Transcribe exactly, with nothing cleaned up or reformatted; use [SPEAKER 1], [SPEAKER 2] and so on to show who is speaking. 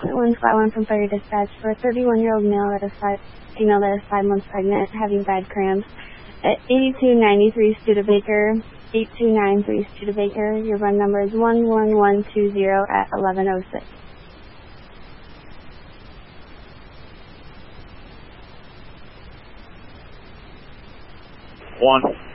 [SPEAKER 1] one flat one from Fire Dispatch for a thirty-one-year-old male that is five, female that is five months pregnant, having bad cramps. At eighty-two ninety-three Studebaker, eighty-two ninety-three Studebaker. Your run number is one one one two zero at eleven oh six.
[SPEAKER 2] One.